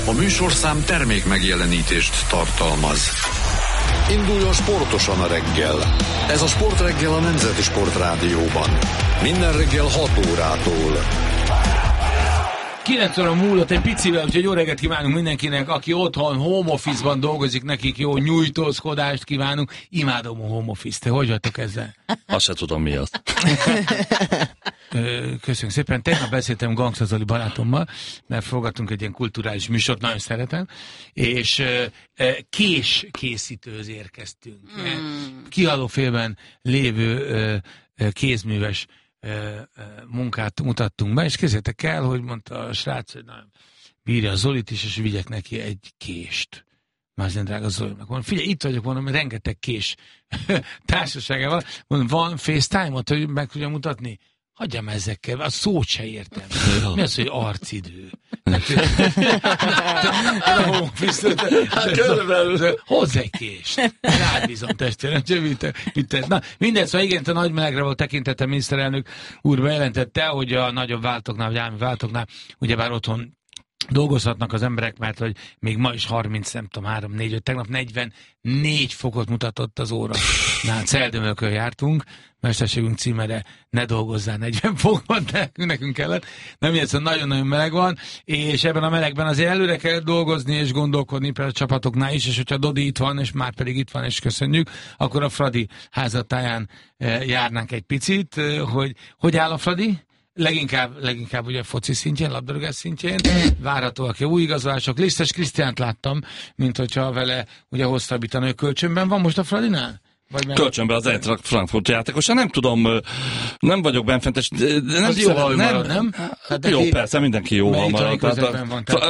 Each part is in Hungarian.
A műsorszám termék megjelenítést tartalmaz. Induljon sportosan a reggel. Ez a Sportreggel a Nemzeti Sportrádióban. Minden reggel 6 órától. 9 óra múlott egy picivel, úgyhogy jó reggelt kívánunk mindenkinek, aki otthon home office-ban dolgozik, nekik jó nyújtózkodást kívánunk. Imádom a home office-t. Te hogy vagytok ezzel? Azt se tudom, mi az. Köszönjük szépen. Tegnap beszéltem Gangsta Zoli barátommal, mert forgattunk egy ilyen kulturális műsort, nagyon szeretem, és késkészítőhöz érkeztünk. Kihalófélben lévő kézműves munkát mutattunk be, és képzeljétek el, hogy mondta a srác, hogy nagyon bírja a Zolit is, és vigyek neki egy kést. Másnyi drága Zolinak. Mondom, figyelj, itt vagyok, mondom, rengeteg kés társaságával. Mondom, van FaceTime-ot, hogy meg tudja mutatni? Hagyjam ezekkel, a szót se értem. Mi az, hogy arcidő? Hozz egy kést. Rád bízom, testvérem. Na, mindegy, szóval igen, a nagy melegre volt tekintete, miniszterelnök úr bejelentette, hogy a nagyobb váltoknál, vagy állami váltoknál, ugyebár otthon dolgozhatnak az emberek, mert hogy még ma is 30, nem tudom, 3, 4, 5, tegnap 44 fokot mutatott az óra. Celdömölkön jártunk, mesterségünk címere ne dolgozzál 40 fokban, nekünk kellett. Nem ilyen, szóval nagyon-nagyon meleg van, és ebben a melegben azért előre kell dolgozni és gondolkodni például a csapatoknál is, és hogyha Dodi itt van, és már pedig itt van, és köszönjük, akkor a Fradi házatáján járnánk egy picit, hogy áll a Fradi? Leginkább ugye a foci szintjén, labdarúgás szintjén, várhatóak új igazolások. Lisztes Krisztiánt láttam, mint hogyha vele ugye hosszabbítani, hogy kölcsönben van most a Fradinál? Kölcsönben az Eintracht Frankfurt játékosa, nem tudom, nem vagyok benfentes. Az jó, ha marad, nem? Hát jó, persze, mindenki jó, ha marad.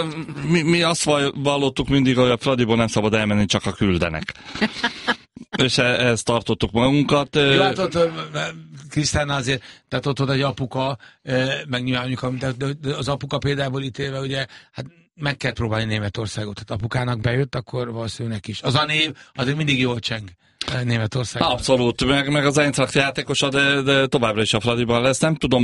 Mi azt vallottuk mindig, hogy a Fradiból nem szabad elmenni, csak a küldenek. És ezt tartottuk magunkat. Jó, hát ott Krisztán azért, tehát ott egy apuka, meg nyilván az apuka például ítélve, ugye, hát meg kell próbálni Németországot. Tehát apukának bejött, akkor valószínűleg is. Az a név azért mindig jól cseng Németországban. Abszolút, meg az Eintracht játékosa, de továbbra is a Fradiban lesz. Nem tudom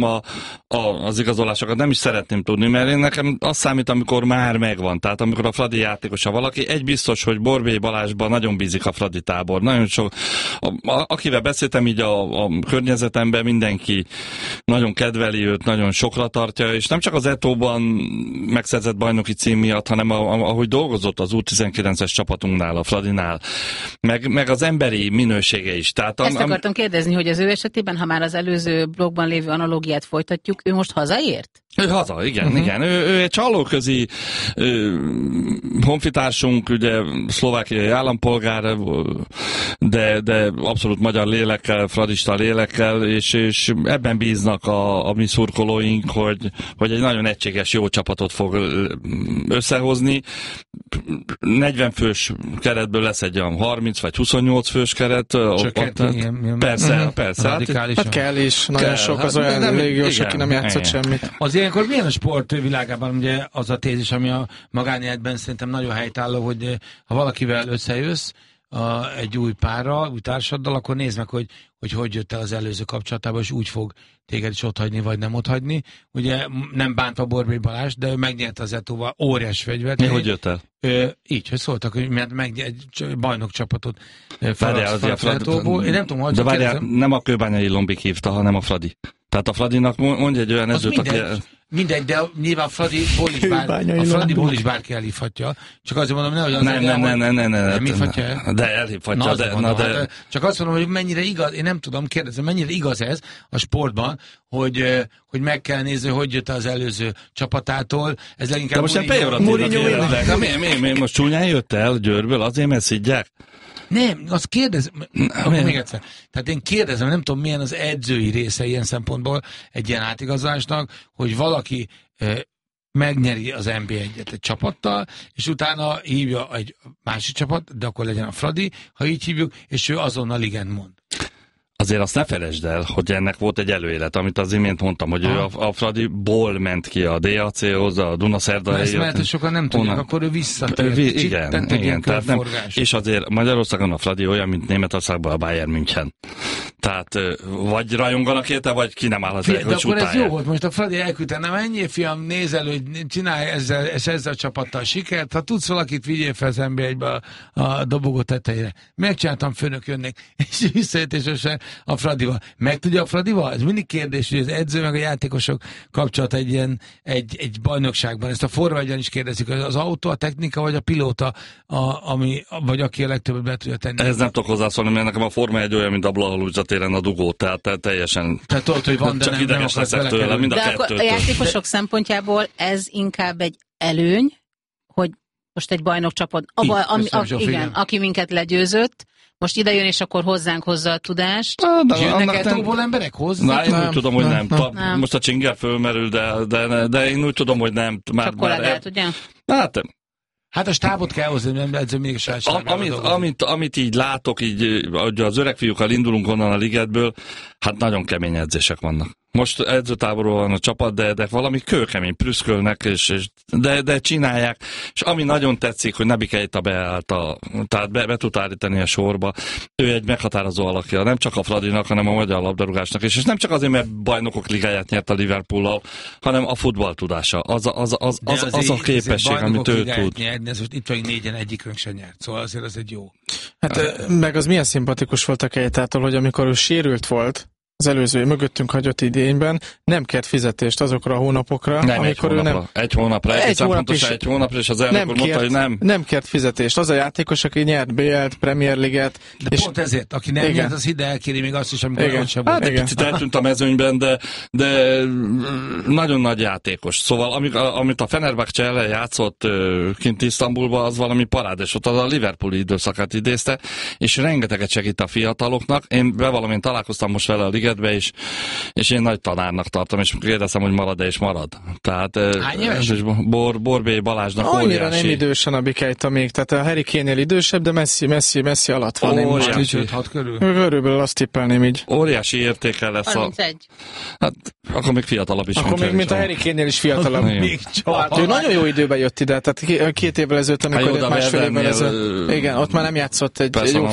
az igazolásokat, nem is szeretném tudni, mert én nekem az számít, amikor már megvan. Tehát amikor a Fradi játékosa valaki, egy biztos, hogy Borbély Balázsban nagyon bízik a Fradi tábor. Nagyon sok, akivel beszéltem így a környezetemben, mindenki nagyon kedveli őt, nagyon sokra tartja, és nem csak az Etóban megszerzett bajnoki cím miatt, hanem ahogy dolgozott az U19-es csapatunknál, a Fradinál, meg az emberi minősége is. Tehát ezt akartam kérdezni, hogy az ő esetében, ha már az előző blogban lévő analógiát folytatjuk, ő most hazaért? Ő haza, igen, igen. Ő egy csalóközi honfitársunk, ugye szlovákiai állampolgár, de abszolút magyar lélekkel, fradista lélekkel, és ebben bíznak a mi szurkolóink, hogy egy nagyon egységes, jó csapatot fog összehozni. 40 fős keretből lesz egy olyan 30 vagy 28 fős keret. Persze. Hát kell is, nagyon sok az olyan légiós, aki nem játszott semmit. Az ilyenkor milyen a sport világában, ugye az a tézis, ami a magánéletben szerintem nagyon helytálló, hogy ha valakivel összejössz, egy új párral, új társaddal, akkor nézd meg, hogy jött el az előző kapcsolatában, és úgy fog téged is otthagyni, vagy nem otthagyni. Ugye nem bántva Borbély Balázs, de ő megnyerte az Etóval óriás fegyvert. Hogy jött el? Így, hogy szóltak, hogy egy bajnok csapatot Etóból. Én nem tudom, hogy kérdezem. Nem a Kőbányai Lombik hívta, hanem a Fradi. Tehát a Fradinak mondja egy olyan edzőt, aki... Mindegy, de nyilván a Fradiból is bárki elhívhatja. Csak azért mondom, nehogy az nem hívhatja el. De elhívhatja. Csak azt mondom, hogy mennyire igaz, én nem tudom, kérdezem, mennyire igaz ez a sportban, hogy meg kell nézni, hogy jött az előző csapatától. Ez leginkább most nem Mourinho. Most csúnyán jött el Győrből, azért mert szidják. Nem, azt kérdezem, akkor még egyszer. Tehát én kérdezem, nem tudom, milyen az edzői része ilyen szempontból egy ilyen átigazolásnak, hogy valaki megnyeri az NB1-et egy csapattal, és utána hívja egy másik csapat, de akkor legyen a Fradi, ha így hívjuk, és ő azonnal igen mond. Azért azt ne felejtsd el, hogy ennek volt egy előélet, amit az imént mondtam, hogy ő a Fradiból ment ki a DAC-hoz, a Dunaszerdai. Ezt mert sokan nem tudják, akkor ő visszatért. Igen. Tehát nem, és azért Magyarországon a Fradi olyan, mint Németországban a Bayern München. Tehát vagy rajonganak érte, vagy ki nem állhat el, hogy akkor ez jó volt, most a Fradi elküldte, nem ennyi fiam, nézel, hogy csinálj ezzel a csapattal sikert, ha tudsz valakit, vigyél fel az NB1-be a dobogó tetejére. Megcsináltam, főnök jönnék, és visszajött, és a Fradival. Meg tudja a Fradival? Ez mindig kérdés, hogy az edző meg a játékosok kapcsolat egy bajnokságban. Ezt a forvárgyan is kérdezik, az autó, a technika, vagy a pilóta, vagy aki a legtöbbet be tudja tenni. Ez nem tudok hozzászólni, mert nekem a Forma 1 olyan, mint a Blahalúzsa téren a dugó, tehát teljesen tehát tudod, hogy van, csak ideges leszek tőle, mind a kettőtől. A játékosok szempontjából ez inkább egy előny, hogy most egy bajnokcsapat, igen, aki minket legyőzött, most ide jön, és akkor hozzánk hozza a tudást. Jönnek el túlból emberek hozzá? Én úgy tudom, hogy nem. Most a Csinger fölmerül, de én úgy tudom, hogy nem. Csak kollégát, ugye? Hát a stábot kell hozni, nem edző még amit így látok, így, hogy az öreg fiúkkal indulunk onnan a ligetből, hát nagyon kemény edzések vannak. Most edzőtáborban van a csapat, de valami kőkemény, prüszkölnek, de csinálják, és ami nagyon tetszik, hogy Nebi Keita beállt, tehát be tud állítani a sorba. Ő egy meghatározó alakja, nem csak a Fradinak, hanem a magyar labdarúgásnak is, és nem csak azért, mert bajnokok ligáját nyert a Liverpool-al, hanem a futballtudása, az a képesség, amit ő tud. Nyerni, ez most itt vagyunk négyen, egyikünk sem nyert, szóval azért az egy jó. Hát meg az milyen szimpatikus volt a Keitától, hogy amikor ő sérült volt, az előző mögöttünk hagyott idényben nem kért fizetést azokra a hónapokra, amikor ő nem... Egy hónapra, egy hónapra, és az elnök úr mondta, hogy nem. Nem kért fizetést. Az a játékos, aki nyert BL-t, Premier Liget. De és pont ezért, aki nem nyert, az ide elkéri még azt is, amikor ott sem volt. Egy picit eltűnt a mezőnyben, de nagyon nagy játékos. Szóval amit a Fenerbahce ellen játszott kint Isztambulban, az valami parádés volt, az a Liverpooli időszakát idézte, és rengeteget segít a fiataloknak. Én bevallom, én találkoztam most vele a ligetbe is, és én nagy tanárnak tartom, és kérdezem, hogy marad-e, és marad. Tehát Borbély Balázsnak annyira óriási. nem idősen a Keita még, tehát a Harry Kane-nél idősebb, de Messi alatt van. Óriási. Körülbelül azt tippelném így. Óriási értéke lesz 31. Hát akkor még fiatalabb is. Akkor még mint a Harry Kane-nél is fiatalabb. Hát, ő nagyon jó időben jött ide, tehát 2 évvel ezelőtt, amikor másfél évvel ezelőtt. Igen, ott már nem játszott egy jó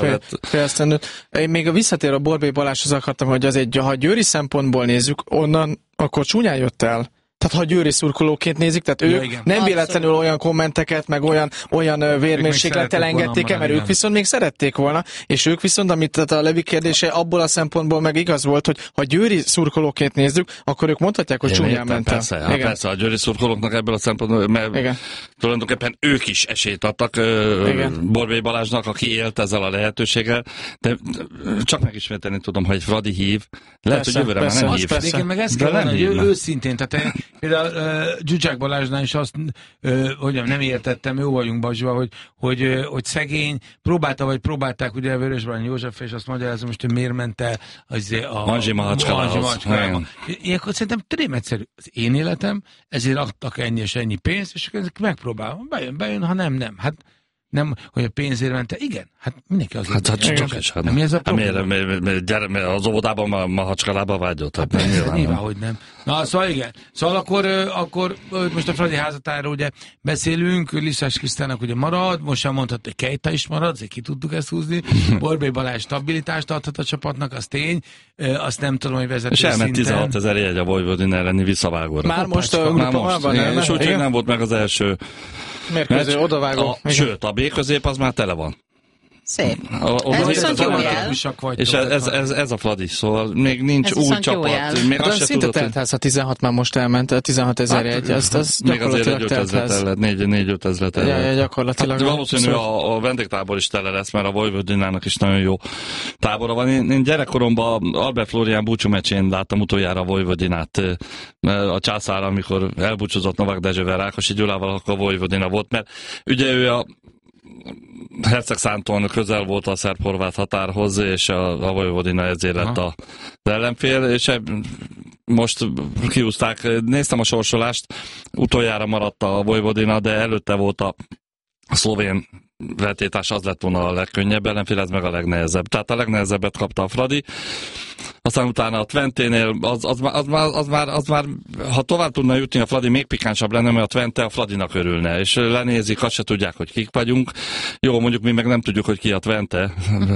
fél esztendőt. Én még visszatér a Borbély Balázshoz akartam, hogy ha győri szempontból nézzük, onnan akkor csúnyán jött el. Tehát ha győri szurkolóként nézik, tehát ők nem véletlenül olyan kommenteket, meg olyan vérmérséklettel engedték el, mert ők viszont még szerették volna, és ők viszont, amit a Levi kérdése abból a szempontból meg igaz volt, hogy ha győri szurkolóként nézzük, akkor ők mondhatják, hogy csúnyán ment el. Persze, a győri szurkolóknak ebből a szempontból, mert tulajdonképpen ők is esélyt adtak Borbély Balázsnak, aki élt ezzel a lehetőséggel, de csak megismételni tudom, hogy Fradi hív, lehet, hogy jövőre már nem hív. Igen, meg ezt kell lenni, hogy őszintén, tehát például Zsuzsák Balázsnál is azt, hogy nem értettem, jó vagyunk Bazsba, hogy szegény, próbálták ugye Vörösbány József, és azt magyarázom, most, hogy miért ment el a Manzsi Mahacskálába. Ilyenkor szerintem tényleg egyszerű. Az én életem, ezért adtak ennyi és ennyi pénzt, és akkor megpróbálom. Bejön, ha nem. Hát nem, hogy a pénzért ment el. Igen, hát mindenki az. Hát csak is. Mi ez a probléma? Miért az óvodában Mahacskálába vágyott? Hát nyilván, hogy nem. Na, szóval igen. Szóval akkor most a Fradi házatáról ugye beszélünk, Liszás Krisztának ugye marad, most sem mondhat, hogy Keita is marad, azért ki tudtuk ezt húzni. Borbély Balázs stabilitást adhat a csapatnak, az tény. Azt nem tudom, hogy vezető szinten. És elment 16 000 jegy a Vojvodina elleni visszavágóra. Már most a grupában és úgyhogy nem volt meg az első mérkőző, odavágó. Sőt, a B közép az már tele van. Szép. Ez viszont jó jel. És ez a Fradi, szóval még nincs új csapat. Még azt szinte teltház, a 16 már most elment, 16 000 jegy. Ez még azért egy 4-5 ezret el. Gyakorlatilag. Valószínű a vendégtábor is tele lesz, mert a Vojvodinának is nagyon jó tábora van. Én gyerekkoromban Albert Flórián búcsú meccsén láttam utoljára a Vojvodinát a Császár, amikor elbúcsúzott Novák Dezsővel, Rákosi Gyulával, akkor a Vojvodina volt, mert ugye ő a Hercegszánton közel volt a szerb-horvát határhoz, és a Vojvodina ezért lett az ellenfél, és most kiúzták. Néztem a sorsolást, utoljára maradt a Vojvodina, de előtte volt a szlovén vetétás az lett volna a legkönnyebb ellenfél, ez meg a legnehezebb. Tehát a legnehezebbet kapta a Fradi. Aztán utána a Twenténél az már, ha tovább tudna jutni a Fradi, még pikánsabb lenne, mert a Twente a Fradinak örülne, és lenézik, azt se tudják, hogy kik vagyunk. Jó, mondjuk mi meg nem tudjuk, hogy ki a Twente.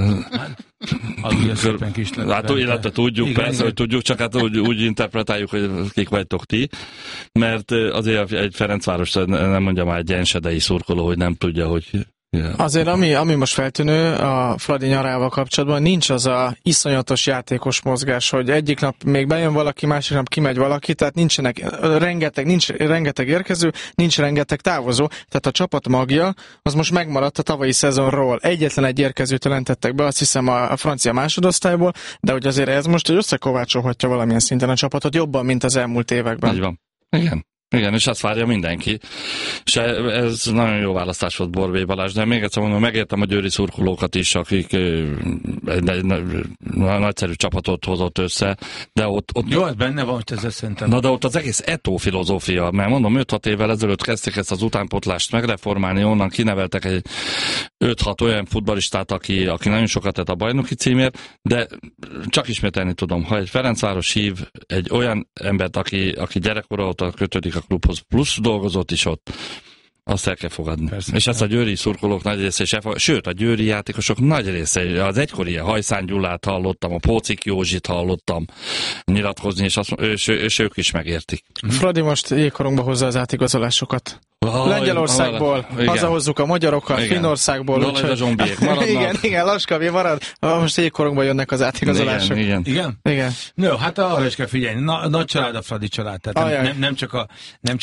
Hát illetve tudjuk, igen, persze, hogy tudjuk, csak hát úgy interpretáljuk, hogy kik vagytok ti, mert azért egy Ferencváros nem mondja már egy ensedei szurkoló, hogy nem tudja, hogy... Yeah. Azért, ami most feltűnő a Fradi nyarával kapcsolatban, nincs az a iszonyatos játékos mozgás, hogy egyik nap még bejön valaki, másik nap kimegy valaki, tehát nincs rengeteg érkező, nincs rengeteg távozó, tehát a csapat magja, az most megmaradt a tavalyi szezonról. Egyetlen egy érkezőt jelentettek be, azt hiszem a francia másodosztályból, de hogy azért ez most összekovácsolhatja valamilyen szinten a csapatot jobban, mint az elmúlt években. Így van. Igen. Igen, és azt várja mindenki. És ez nagyon jó választás volt Borbély Balázs, de még egyszer mondom, megértem a győri szurkolókat is, akik egy nagyszerű csapatot hozott össze, de ott jó, az benne van, hogy ez szerintem. Na, de ott az egész Eto'o filozófia, mert mondom, 5-6 évvel ezelőtt kezdték ezt az utánpótlást megreformálni, onnan kineveltek egy 5-6 olyan futballistát, aki nagyon sokat tett a bajnoki címért, de csak ismételni tudom, ha egy Ferencváros hív egy olyan embert, aki gyerekkora óta kötődik a klubhoz, plusz dolgozott is ott, azt el kell fogadni. Persze, és ezt a győri szurkolók nagy része, sőt a győri játékosok nagy része, az egykori Hajszán Gyulát hallottam, a Pócik Józsit hallottam nyilatkozni, és ők is megértik. Fradi most jégkorongba hozza az átigazolásokat. Lengyelországból hazahozzuk a magyarokat, Finnországból. Igen, Laskavé marad. Most jégkorongban jönnek az átigazolások. Igen? No, hát arra is kell figyelni. Nagy család a Fradi család. Tehát nem csak a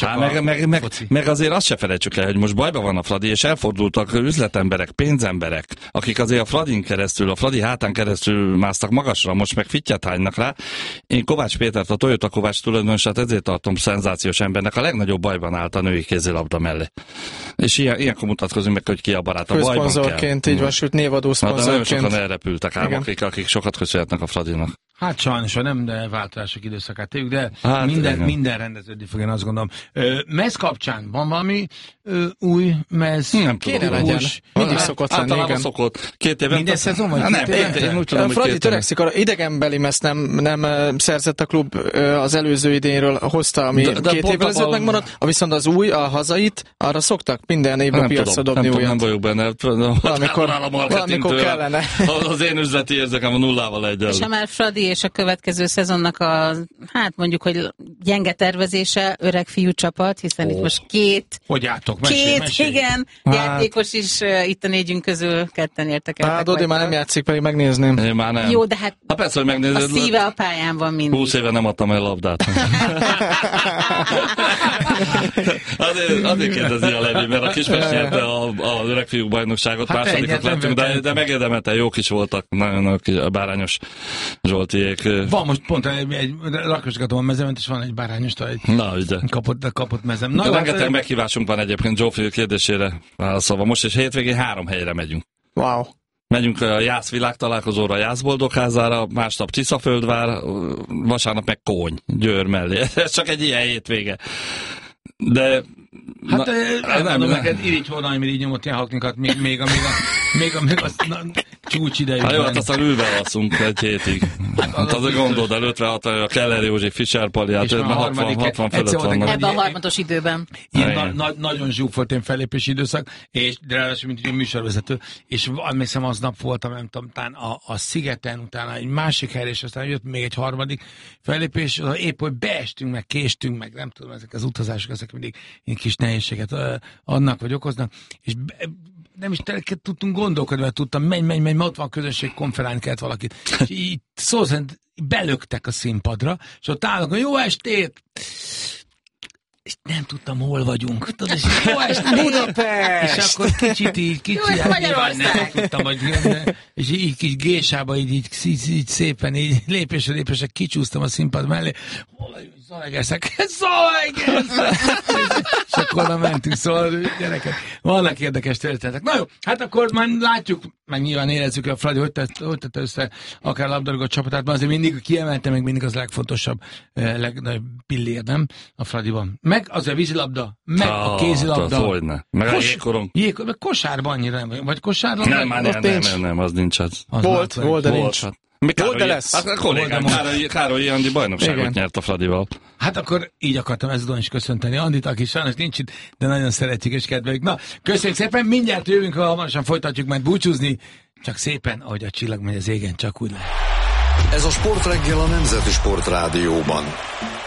meg azért azt se felejtsük el, hogy most bajban van a Fradi, és elfordultak üzletemberek, pénzemberek, akik azért a Fradin keresztül, a Fradi hátán keresztül másztak magasra, most meg fittyet hánynak rá. Én Kovács Pétert, a Toyota Kovács tulajdonosát ezért tartom szenzációs embernek, a legnagyobb bajban állt a női kézilabda mellé. És ilyenkor mutatkozunk meg, hogy ki a barát. A bajban kell. Főszponzorként, így van, sőt névadó szponzorként. Nagyon sokan elrepültek ám, akik sokat köszönhetnek a Fradinak. Hát sajnos, nem, de változások időszakát éljük, de hát, minden rendeződni fog, én azt gondolom. Mez kapcsán van valami új mez? Nem kéne legyen. Mindig szokott lenni, igen. Szokott. 2 éven. Minden szezon vagy? Nem, úgy tudom, a Fradi törekszik arra, idegenbeli mezt nem szerzett a klub az előző idénről, hozta, ami 2 évvel ezelőtt megmaradt, viszont az új, a hazait, arra szoktak minden évben piacra dobni újat. Nem vagyok benne. Valamikor kellene. Az én üzleti érzekem a 0-1. És ha már Fradi és a következő szezonnak hát mondjuk, hogy gyenge tervezése, öreg fiú csapat, hiszen itt most hogy álltok? Igen, játékos is itt a 4 közül 2 értek el. Hát Dodi már nem játszik, pedig megnézném. Én már nem. Jó, de hát persze, hogy megnézed. A szíve a pályán van mindig. 20 éve nem adtam el labdát. azért kérdezi a Levi, mert a Kispest nyerte a öreg fiúk bajnokságot, hát másodikak lettünk, de megérdemelte, jók is voltak, nagyon a Bárányos Zsoltiék. Van most pont egy rakosgatom a mezemet, és van egy bárányos, kapott mezem. Rengeteg meghívásunk van egyébként Zsófi kérdésére válaszolva. Most és hétvégén 3 helyre megyünk. Wow. Megyünk a Jász világtalálkozóra, Jász Boldogházára, másnap Tiszaföldvár, vasárnap meg Kóny, Győr mellé. Ez csak egy ilyen hétvége. De... Hát elmondom neked, irigy volna, hogy így nyomott ilyen haknikat, még a csúcs idejében. Hát jó, hát aztán ülve alszunk egy hétig. Hát az a gondold, előtre a Keller Józsi, Fischer Pali, hát 60 fölött vannak. Ebben a harmatos időben. Nagyon zsúfolt én fellépési időszak, és de ráadásul, mint egy műsorvezető, és emlékszem, aznap voltam, nem tudom, a Szigeten, utána egy másik helyre, és aztán jött még egy harmadik fellépés, épp, hogy beestünk, meg késtünk, meg nem tudom, ezek az utazások, ezek mindig kis nehézséget adnak, vagy okoznak, és nem is tudtunk gondolkodni, mert tudtam, menj, ott van közösség, konferálni kellett valakit. És így szó szerint belöktek a színpadra, és ott állnak, hogy jó estét! És nem tudtam, hol vagyunk. Tudod, és jó estét! Budapest! És akkor kicsit Magyarország! Nem tudtam, hogy és így kis gésába így szépen, így lépésre kicsúsztam a színpad mellé. Szalageszek. És akkor nem mentünk, szóval gyerekek, vannak érdekes történetek. Na jó, hát akkor már látjuk, meg nyilván érezzük, hogy a Fradi hogy tette össze akár labdarúgó csapatát, azért mindig kiemelte, meg mindig az legfontosabb, legnagyobb pillér, nem? A Fradiban. Meg az a vízilabda, meg a kézilabda. Meg a jégkorong. Meg kosárban annyira nem, vagy kosárlabda? Nem, az nincs az. Volt, de nincs. Volt, de lesz. Hát a kollégám Károly Andi bajnokságot nyert a Fradival. Hát akkor így akartam ezúton is köszönteni Andit, aki sajnos nincs itt, de nagyon szeretjük és kedveljük. Na, köszönjük szépen, mindjárt jövünk, ha hamarosan folytatjuk majd búcsúzni, csak szépen, ahogy a csillag megy az égen, csak úgy lehet. Ez a Sportreggel a Nemzeti Sportrádióban.